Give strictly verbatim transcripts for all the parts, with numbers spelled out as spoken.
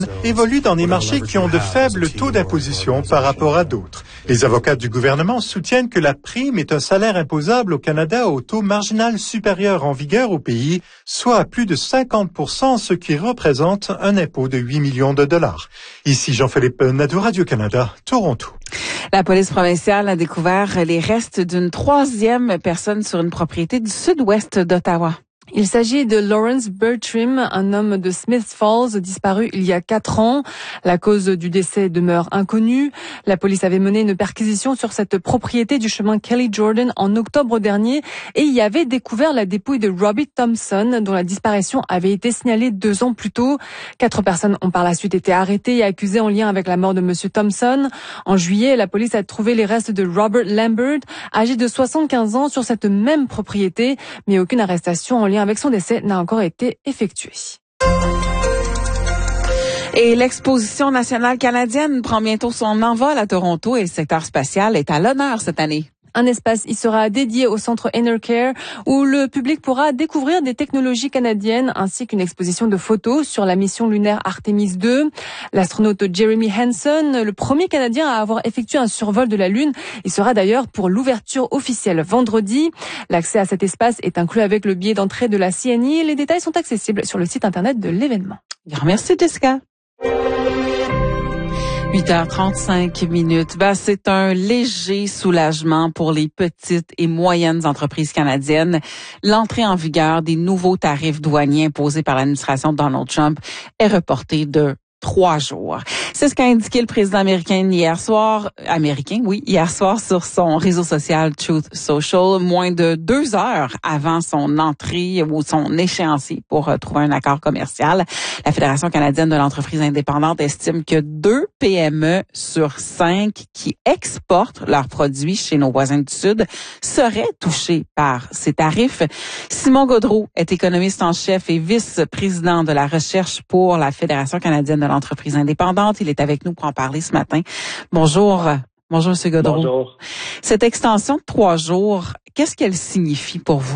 évoluent dans des marchés qui ont de faibles taux d'imposition par rapport à d'autres. Les avocats du gouvernement soutiennent que la prime est un salaire imposable au Canada au taux marginal supérieur en vigueur au pays, soit à plus de cinquante pour cent, ce qui représente un impôt de huit millions de dollars. Ici Jean-Philippe Nadeau, Radio-Canada, Toronto. La police provinciale a découvert les restes d'une troisième personne sur une propriété du sud-ouest d'Ottawa. Il s'agit de Lawrence Bertram, un homme de Smith Falls, disparu il y a quatre ans. La cause du décès demeure inconnue. La police avait mené une perquisition sur cette propriété du chemin Kelly Jordan en octobre dernier et y avait découvert la dépouille de Robbie Thompson, dont la disparition avait été signalée deux ans plus tôt. Quatre personnes ont par la suite été arrêtées et accusées en lien avec la mort de Monsieur Thompson. En juillet, la police a trouvé les restes de Robert Lambert, âgé de soixante-quinze ans, sur cette même propriété, mais aucune arrestation en lien avec son décès n'a encore été effectuée. Et l'exposition nationale canadienne prend bientôt son envol à Toronto et le secteur spatial est à l'honneur cette année. Un espace y sera dédié au centre Enercare où le public pourra découvrir des technologies canadiennes ainsi qu'une exposition de photos sur la mission lunaire Artemis deux. L'astronaute Jeremy Hansen, le premier Canadien à avoir effectué un survol de la Lune, il sera d'ailleurs pour l'ouverture officielle vendredi. L'accès à cet espace est inclus avec le billet d'entrée de la C N I. Les détails sont accessibles sur le site internet de l'événement. Merci Jessica. huit heures trente-cinq minutes. Ben, c'est un léger soulagement pour les petites et moyennes entreprises canadiennes. L'entrée en vigueur des nouveaux tarifs douaniers imposés par l'administration Donald Trump est reportée de trois jours. C'est ce qu'a indiqué le président américain hier soir, américain, oui, hier soir sur son réseau social Truth Social, moins de deux heures avant son entrée ou son échéancier pour euh, trouver un accord commercial. La Fédération canadienne de l'entreprise indépendante estime que deux P M E sur cinq qui exportent leurs produits chez nos voisins du Sud seraient touchés par ces tarifs. Simon Gaudreault est économiste en chef et vice-président de la recherche pour la Fédération canadienne de l'entreprise indépendante. Il est avec nous pour en parler ce matin. Bonjour. Bonjour, M. Gaudreault. Bonjour. Cette extension de trois jours, qu'est-ce qu'elle signifie pour vous?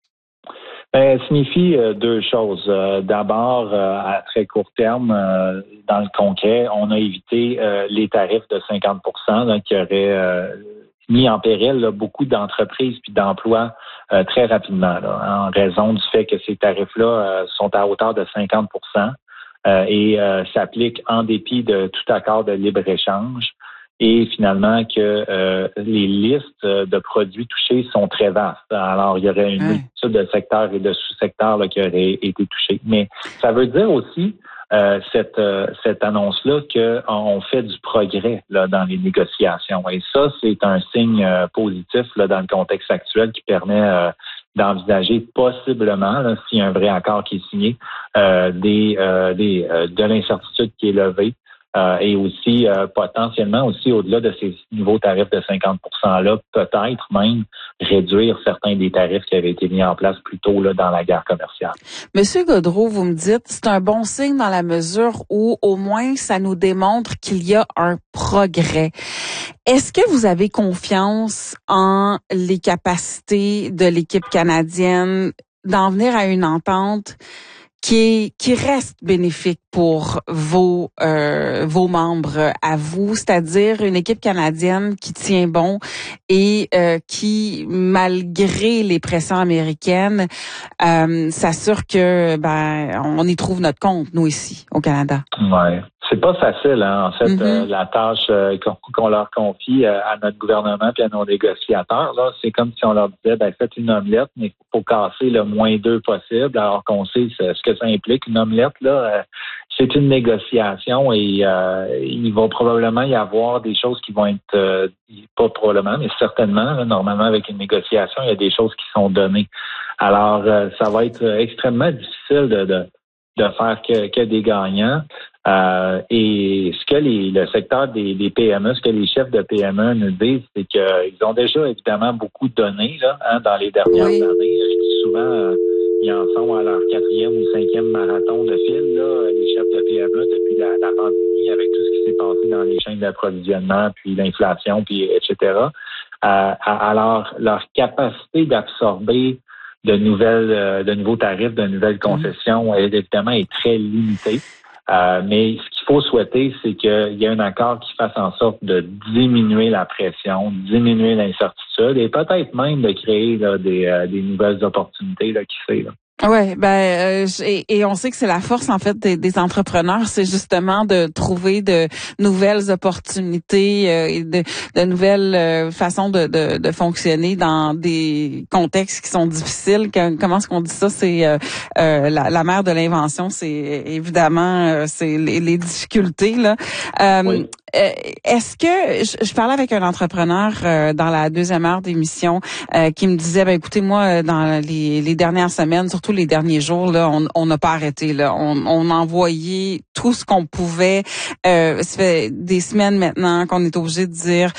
Ben, elle signifie euh, deux choses. Euh, d'abord, euh, à très court terme, euh, dans le concret, on a évité euh, les tarifs de cinquante pour cent là, qui auraient euh, mis en péril là, beaucoup d'entreprises puis d'emplois euh, très rapidement, là, en raison du fait que ces tarifs-là euh, sont à hauteur de cinquante pour cent. Euh, et euh, s'applique en dépit de tout accord de libre-échange et finalement que euh, les listes de produits touchés sont très vastes. Alors, il y aurait une mmh. multitude de secteurs et de sous-secteurs là, qui auraient été touchés. Mais ça veut dire aussi, euh, cette, euh, cette annonce-là, qu'on fait du progrès là, dans les négociations. Et ça, c'est un signe euh, positif là, dans le contexte actuel qui permet euh, d'envisager possiblement, là, s'il y a un vrai accord qui est signé, euh, des, euh, des euh, de l'incertitude qui est levée euh, et aussi euh, potentiellement aussi au-delà de ces nouveaux tarifs de cinquante pour cent-là, peut-être même réduire certains des tarifs qui avaient été mis en place plus tôt là, dans la guerre commerciale. Monsieur Gaudreault, vous me dites, c'est un bon signe dans la mesure où au moins ça nous démontre qu'il y a un progrès. Est-ce que vous avez confiance en les capacités de l'équipe canadienne d'en venir à une entente qui est, qui reste bénéfique pour vos euh, vos membres à vous, c'est-à-dire une équipe canadienne qui tient bon et euh, qui, malgré les pressions américaines, euh, s'assure que ben on y trouve notre compte, nous ici au Canada. Ouais. C'est pas facile, hein, en fait, mm-hmm. euh, la tâche euh, qu'on, qu'on leur confie euh, à notre gouvernement puis à nos négociateurs. Là, c'est comme si on leur disait, ben faites une omelette, mais il faut casser le moins d'œufs possible, alors qu'on sait ce, ce que ça implique. Une omelette, là, euh, c'est une négociation et euh, il va probablement y avoir des choses qui vont être, euh, pas probablement, mais certainement, là, normalement avec une négociation, il y a des choses qui sont données. Alors, euh, ça va être extrêmement difficile de, de, de faire que, que des gagnants. Euh, et ce que les, le secteur des, des P M E, ce que les chefs de P M E nous disent, c'est qu'ils ont déjà évidemment beaucoup donné là, hein, dans les dernières oui. années. Je dis souvent, euh, ils en sont à leur quatrième ou cinquième marathon de fil, là, les chefs de P M E depuis la, la pandémie, avec tout ce qui s'est passé dans les chaînes d'approvisionnement, puis l'inflation, puis et cetera. Euh, alors, leur capacité d'absorber de nouvelles, euh, de nouveaux tarifs, de nouvelles concessions, mmh. évidemment, est très limitée. Euh, mais ce qu'il faut souhaiter, c'est qu'il y ait un accord qui fasse en sorte de diminuer la pression, diminuer l'incertitude et peut-être même de créer là, des, euh, des nouvelles opportunités, là, qui fait. Là. Ouais, ben euh, et, et on sait que c'est la force en fait des, des entrepreneurs, c'est justement de trouver de nouvelles opportunités euh, et de, de nouvelles euh, façons de, de, de fonctionner dans des contextes qui sont difficiles. Comment est-ce qu'on dit ça? C'est euh, euh, la, la mère de l'invention, c'est évidemment euh, c'est les, les difficultés là. Euh, oui. Est-ce que je, je parlais avec un entrepreneur euh, dans la deuxième heure d'émission euh, qui me disait, ben écoutez, moi dans les, les dernières semaines, surtout les derniers jours, là, on n'a pas arrêté. Là, on, on envoyait tout ce qu'on pouvait. Euh, ça fait des semaines maintenant qu'on est obligé de dire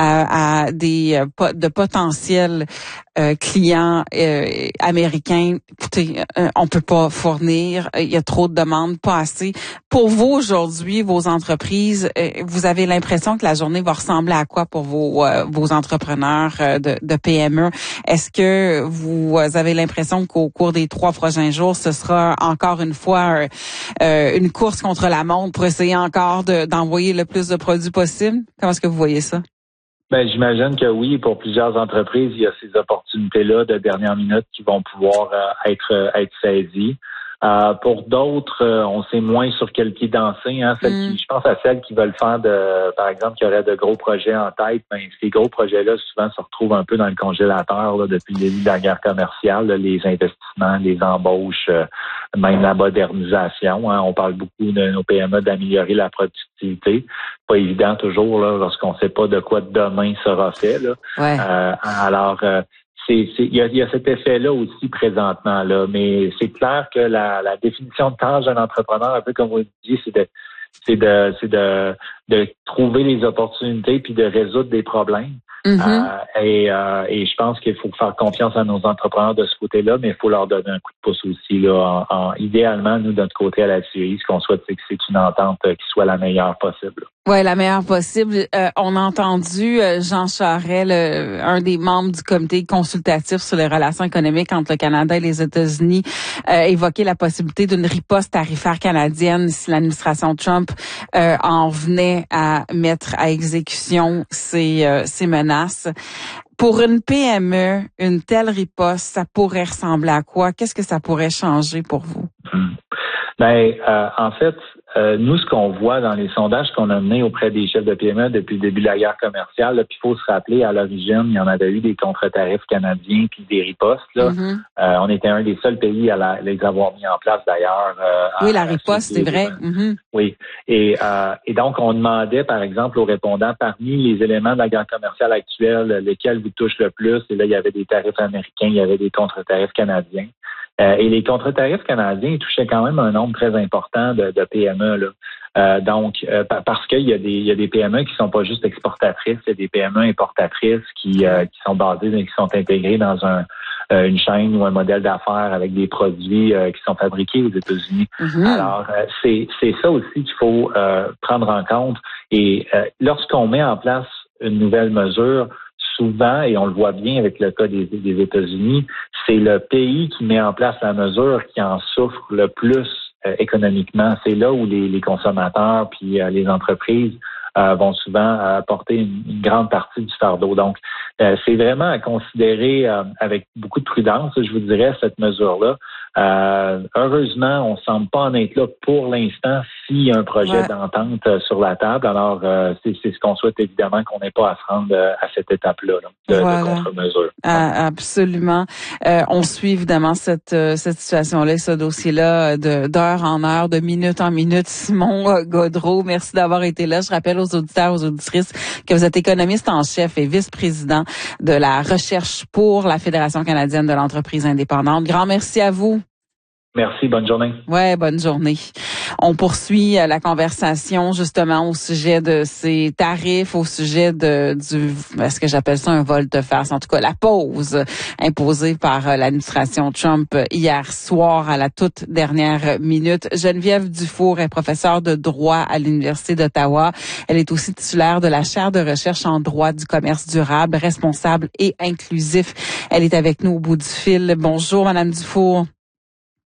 à, à des euh, de potentiels euh, clients euh, américains, écoutez, euh, on peut pas fournir, il y a trop de demandes, pas assez. Pour vous aujourd'hui, vos entreprises, euh, vous avez l'impression que la journée va ressembler à quoi pour vos euh, vos entrepreneurs euh, de, de P M E? Est-ce que vous avez l'impression qu'au cours des trois prochains jours, ce sera encore une fois euh, euh, une course contre la montre pour essayer encore de, d'envoyer le plus de produits possible? Comment est-ce que vous voyez ça? Ben, j'imagine que oui, pour plusieurs entreprises, il y a ces opportunités-là de dernière minute qui vont pouvoir euh, être euh, être saisies. Euh, pour d'autres, euh, on sait moins sur quel pied danser. Hein, celles mm. qui, je pense à celles qui veulent faire, de, par exemple, qui auraient de gros projets en tête. Ben, ces gros projets-là, souvent, se retrouvent un peu dans le congélateur là, depuis le début de la guerre commerciale. Là, les investissements, les embauches, euh, même la modernisation. Hein, on parle beaucoup de nos P M E d'améliorer la productivité. Pas évident toujours là, lorsqu'on ne sait pas de quoi demain sera fait. Là. Ouais. Euh, alors, euh, c'est, c'est, il y a, il y a cet effet-là aussi présentement là, mais c'est clair que la, la définition de tâche d'un entrepreneur, un peu comme vous le disiez, c'est de, c'est de, c'est de, de trouver les opportunités puis de résoudre des problèmes. Mm-hmm. Euh, et, euh, et je pense qu'il faut faire confiance à nos entrepreneurs de ce côté-là, mais il faut leur donner un coup de pouce aussi. Là, en, en, idéalement, nous, de notre côté à la C E I, ce qu'on souhaite, c'est que c'est une entente qui soit la meilleure possible. Oui, la meilleure possible. Euh, on a entendu euh, Jean Charest, le, un des membres du comité consultatif sur les relations économiques entre le Canada et les États-Unis, euh, évoquer la possibilité d'une riposte tarifaire canadienne si l'administration Trump euh, en venait à mettre à exécution ces, euh, ces menaces. Pour une P M E, une telle riposte, ça pourrait ressembler à quoi? Qu'est-ce que ça pourrait changer pour vous? Hum. Ben, euh, en fait, euh, nous, ce qu'on voit dans les sondages qu'on a menés auprès des chefs de P M E depuis le début de la guerre commerciale, puis il faut se rappeler, à l'origine, il y en avait eu des contre-tarifs canadiens puis des ripostes. Là. Mm-hmm. Euh, on était un des seuls pays à la, les avoir mis en place, d'ailleurs. Euh, oui, la riposte, c'est vrai. Mm-hmm. Oui. Et, euh, et donc, on demandait, par exemple, aux répondants, parmi les éléments de la guerre commerciale actuelle, lesquels vous touchent le plus, et là, il y avait des tarifs américains, il y avait des contre-tarifs canadiens. Euh, et les contre-tarifs canadiens touchaient quand même un nombre très important de, de P M E. Là. Euh, donc, euh, parce qu'il y a des il y a des P M E qui sont pas juste exportatrices, il y a des P M E importatrices qui euh, qui sont basées, qui sont intégrées dans un euh, une chaîne ou un modèle d'affaires avec des produits euh, qui sont fabriqués aux États-Unis. Mm-hmm. Alors, euh, c'est c'est ça aussi qu'il faut euh, prendre en compte. Et euh, lorsqu'on met en place une nouvelle mesure, souvent, et on le voit bien avec le cas des, des États-Unis, c'est le pays qui met en place la mesure qui en souffre le plus euh, économiquement. C'est là où les, les consommateurs puis euh, les entreprises euh, vont souvent euh, porter une, une grande partie du fardeau. Donc, euh, c'est vraiment à considérer euh, avec beaucoup de prudence, je vous dirais, cette mesure-là. Euh, heureusement, on ne semble pas en être là pour l'instant s'il y a un projet ouais. d'entente euh, sur la table. Alors, euh, c'est, c'est ce qu'on souhaite évidemment qu'on n'ait pas à se rendre euh, à cette étape-là là, de, voilà. de contre-mesure. Ah, absolument. Euh, on suit évidemment cette euh, cette situation-là, ce dossier-là, de d'heure en heure, de minute en minute. Simon euh, Gaudreault, merci d'avoir été là. Je rappelle aux auditeurs, aux auditrices que vous êtes économiste en chef et vice-président de la recherche pour la Fédération canadienne de l'entreprise indépendante. Grand merci à vous. Merci, bonne journée. Ouais, bonne journée. On poursuit la conversation justement au sujet de ces tarifs, au sujet de du est-ce que j'appelle ça un volte-face, en tout cas la pause imposée par l'administration Trump hier soir à la toute dernière minute. Geneviève Dufour est professeure de droit à l'Université d'Ottawa. Elle est aussi titulaire de la chaire de recherche en droit du commerce durable, responsable et inclusif. Elle est avec nous au bout du fil. Bonjour, Madame Dufour.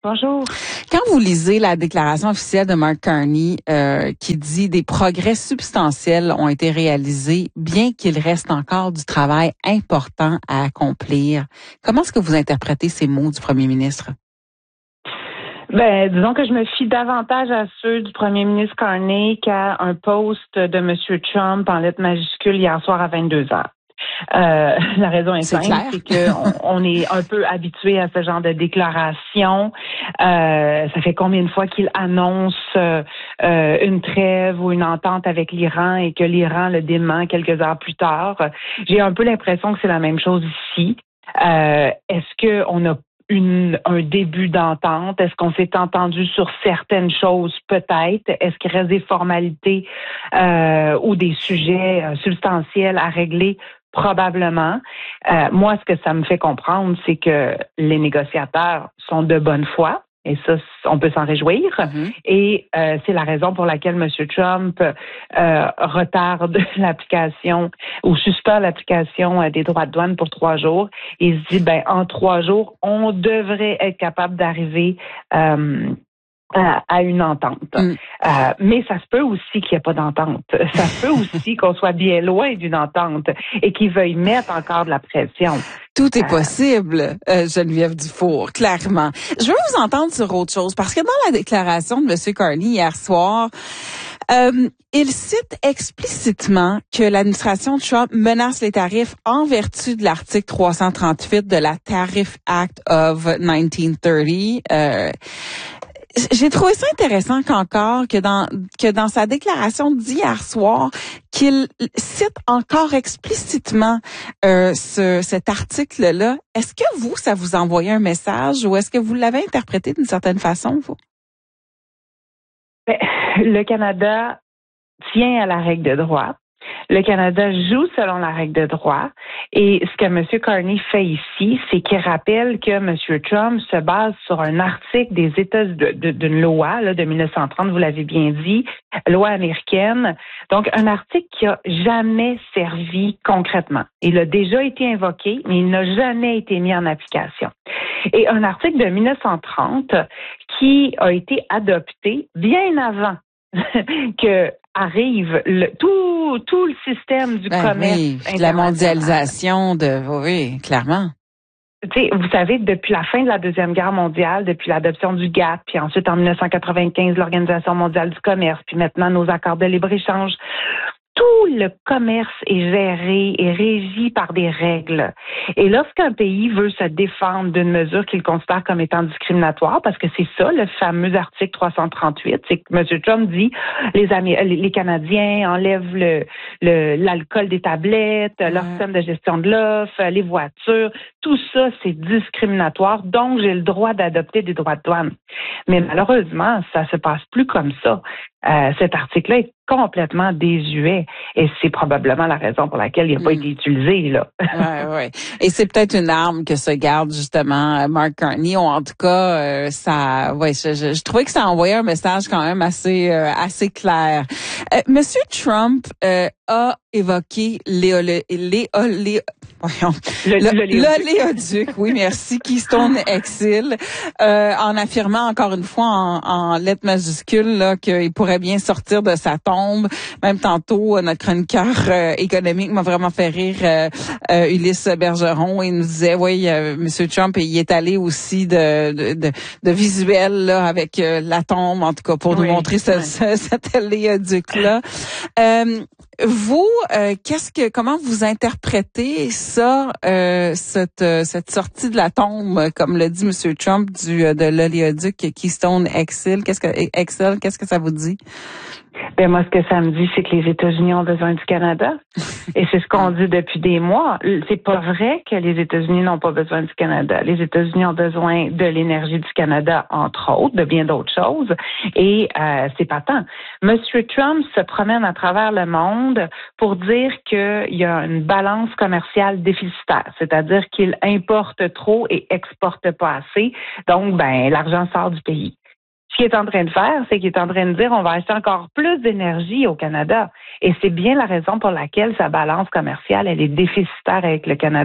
Bonjour. Quand vous lisez la déclaration officielle de Mark Carney euh, qui dit des progrès substantiels ont été réalisés, bien qu'il reste encore du travail important à accomplir, comment est-ce que vous interprétez ces mots du premier ministre? Ben, disons que je me fie davantage à ceux du premier ministre Carney qu'à un post de M. Trump en lettres majuscules hier soir à vingt-deux heures. Euh, la raison est, c'est simple, c'est qu'on on est un peu habitué à ce genre de déclaration. Euh, ça fait combien de fois qu'il annonce euh, une trêve ou une entente avec l'Iran et que l'Iran le dément quelques heures plus tard. J'ai un peu l'impression que c'est la même chose ici. Euh, est-ce que on a Une, un début d'entente? Est-ce qu'on s'est entendu sur certaines choses? Peut-être. Est-ce qu'il reste des formalités euh, ou des sujets euh, substantiels à régler? Probablement. Euh, moi, ce que ça me fait comprendre, c'est que les négociateurs sont de bonne foi. Et ça, on peut s'en réjouir. Mm-hmm. Et euh, c'est la raison pour laquelle M. Trump euh, retarde l'application ou suspend l'application euh, des droits de douane pour trois jours. Et il se dit, ben en trois jours, on devrait être capable d'arriver euh, à, à une entente. Mm. Euh, mais ça se peut aussi qu'il n'y ait pas d'entente. Ça se peut aussi qu'on soit bien loin d'une entente et qu'ils veuillent mettre encore de la pression. Tout est possible, euh, Geneviève Dufour, clairement. Je veux vous entendre sur autre chose, parce que dans la déclaration de M. Carney hier soir, euh, il cite explicitement que l'administration Trump menace les tarifs en vertu de l'article trois cent trente-huit de la Tariff Act of dix-neuf trente. Euh, J'ai trouvé ça intéressant qu'encore, que dans, que dans sa déclaration d'hier soir, qu'il cite encore explicitement euh, ce, cet article-là. Est-ce que vous, ça vous envoyait un message ou est-ce que vous l'avez interprété d'une certaine façon, vous? Ben, le Canada tient à la règle de droit. Le Canada joue selon la règle de droit. Et ce que M. Carney fait ici, c'est qu'il rappelle que M. Trump se base sur un article des États de, de, d'une loi là, de dix-neuf cent trente, vous l'avez bien dit, loi américaine. Donc, un article qui a jamais servi concrètement. Il a déjà été invoqué, mais il n'a jamais été mis en application. Et un article de dix-neuf cent trente qui a été adopté bien avant que arrive le, tout tout le système du ben commerce oui, de la mondialisation de oui, clairement. Tu sais, vous savez, depuis la fin de la Deuxième Guerre mondiale, depuis l'adoption du G A T T, puis ensuite en dix-neuf cent quatre-vingt-quinze, l'Organisation mondiale du commerce, puis maintenant nos accords de libre-échange, tout le commerce est géré et régi par des règles. Et lorsqu'un pays veut se défendre d'une mesure qu'il considère comme étant discriminatoire, parce que c'est ça le fameux article trois cent trente-huit, c'est que M. Trump dit les Amé- les Canadiens enlèvent le, le l'alcool des tablettes, ouais. leur système de gestion de l'offre, les voitures, tout ça c'est discriminatoire, donc j'ai le droit d'adopter des droits de douane. Mais malheureusement, ça se passe plus comme ça. Euh, cet article-là est complètement désuet et c'est probablement la raison pour laquelle il n'a pas mm. été utilisé là. Ouais, ouais. Et c'est peut-être une arme que se garde justement Mark Carney, ou en tout cas euh, ça, ouais, je, je, je trouvais que ça envoyait un message quand même assez euh, assez clair. Euh, Monsieur Trump euh, a évoqué l'éole, l'éole, voyons, le, le, l'oléoduc, oui, merci, Keystone X L, euh, en affirmant encore une fois en, en lettres majuscules là qu'il pourrait bien sortir de sa tombe. Même tantôt, notre chroniqueur euh, économique m'a vraiment fait rire, euh, euh, Ulysse Bergeron, il nous disait, oui, euh, M. Trump, il est allé aussi de de, de, de visuel là avec euh, la tombe, en tout cas, pour oui, nous montrer ce, oui. ce, cet oléoduc-là. Euh, Vous, euh, qu'est-ce que, comment vous interprétez ça, euh, cette cette sortie de la tombe, comme le dit M. Trump, du de l'oléoduc Keystone X L? Qu'est-ce que X L, qu'est-ce que ça vous dit? Ben moi, ce que ça me dit, c'est que les États-Unis ont besoin du Canada. Et c'est ce qu'on dit depuis des mois. C'est pas vrai que les États-Unis n'ont pas besoin du Canada. Les États-Unis ont besoin de l'énergie du Canada, entre autres, de bien d'autres choses. Et euh, c'est pas tant. Monsieur Trump se promène à travers le monde pour dire qu'il y a une balance commerciale déficitaire, c'est-à-dire qu'il importe trop et exporte pas assez. Donc, ben, l'argent sort du pays. Ce qu'il est en train de faire, c'est qu'il est en train de dire on va acheter encore plus d'énergie au Canada. Et c'est bien la raison pour laquelle sa balance commerciale, elle est déficitaire avec le Canada,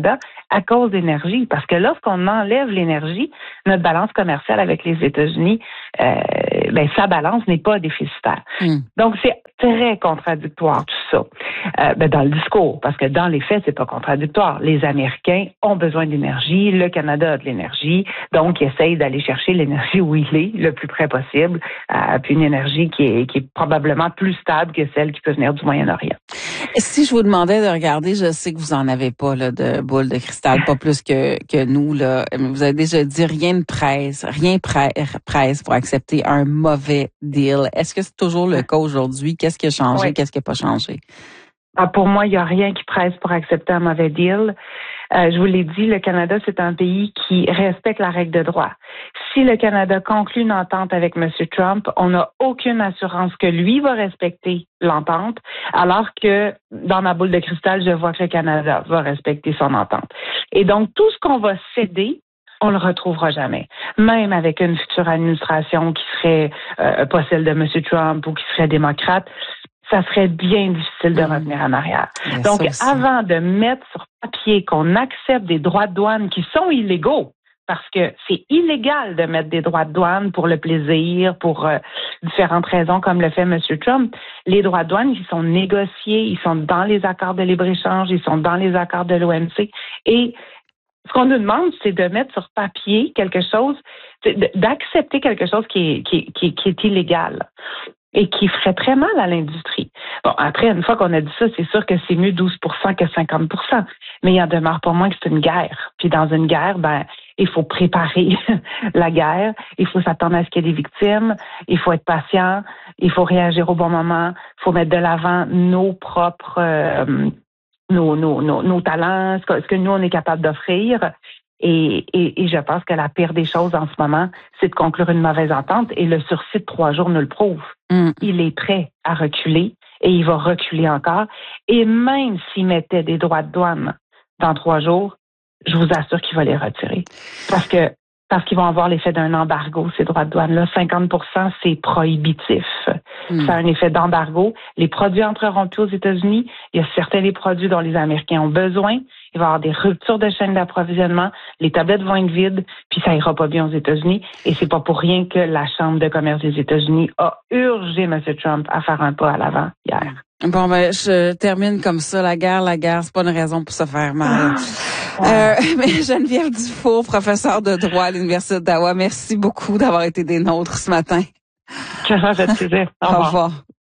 à cause d'énergie. Parce que lorsqu'on enlève l'énergie, notre balance commerciale avec les États-Unis, euh, ben, sa balance n'est pas déficitaire. Mm. Donc, c'est très contradictoire tout ça. Euh, ben, dans le discours, parce que dans les faits, c'est pas contradictoire. Les Américains ont besoin d'énergie, le Canada a de l'énergie, donc ils essayent d'aller chercher l'énergie où il est, le plus près possible, euh, puis une énergie qui est, qui est probablement plus stable que celle qui peut venir du Moyen-Orient. Si je vous demandais de regarder, je sais que vous en avez pas là, de boule de cristal, pas plus que, que nous, là. Vous avez déjà dit rien ne presse, rien presse pour accepter un mauvais deal. Est-ce que c'est toujours le cas aujourd'hui? Qu'est-ce qui a changé? Oui. Qu'est-ce qui n'a pas changé? Ah, pour moi, il n'y a rien qui presse pour accepter un mauvais deal. Euh, je vous l'ai dit, le Canada, c'est un pays qui respecte la règle de droit. Si le Canada conclut une entente avec M. Trump, on n'a aucune assurance que lui va respecter l'entente, alors que dans ma boule de cristal, je vois que le Canada va respecter son entente. Et donc, tout ce qu'on va céder, on le retrouvera jamais. Même avec une future administration qui serait euh, pas celle de M. Trump ou qui serait démocrate, ça serait bien difficile de revenir en arrière. Mais donc, avant de mettre sur papier qu'on accepte des droits de douane qui sont illégaux, parce que c'est illégal de mettre des droits de douane pour le plaisir, pour euh, différentes raisons, comme le fait M. Trump. Les droits de douane, ils sont négociés, ils sont dans les accords de libre-échange, ils sont dans les accords de l'O M C. Et ce qu'on nous demande, c'est de mettre sur papier quelque chose, d'accepter quelque chose qui est, qui, qui, qui est illégal et qui ferait très mal à l'industrie. Bon, après, une fois qu'on a dit ça, c'est sûr que c'est mieux douze pour cent que cinquante pour cent, mais il en demeure pas moins que c'est une guerre. Puis dans une guerre, ben, il faut préparer la guerre, il faut s'attendre à ce qu'il y ait des victimes, il faut être patient, il faut réagir au bon moment, il faut mettre de l'avant nos propres, euh, nos, nos, nos, nos talents, ce que, ce que nous, on est capable d'offrir. Et, et, et je pense que la pire des choses en ce moment, c'est de conclure une mauvaise entente et le sursis de trois jours nous le prouve. Mm. Il est prêt à reculer et il va reculer encore. Et même s'il mettait des droits de douane dans trois jours, je vous assure qu'il va les retirer. Parce que parce qu'ils vont avoir l'effet d'un embargo, ces droits de douane-là. cinquante pour cent, c'est prohibitif. Mm. Ça a un effet d'embargo. Les produits entreront plus aux États-Unis. Il y a certains des produits dont les Américains ont besoin. Il va y avoir des ruptures de chaîne d'approvisionnement. Les tablettes vont être vides, puis ça ira pas bien aux États-Unis. Et c'est pas pour rien que la Chambre de commerce des États-Unis a urgé M. Trump à faire un pas à l'avant hier. Bon, ben, je termine comme ça. La guerre, la guerre, c'est pas une raison pour se faire mal. Euh, mais Geneviève Dufour, professeure de droit à l'Université d'Ottawa, merci beaucoup d'avoir été des nôtres ce matin. Ça fait plaisir. Au revoir. Au revoir.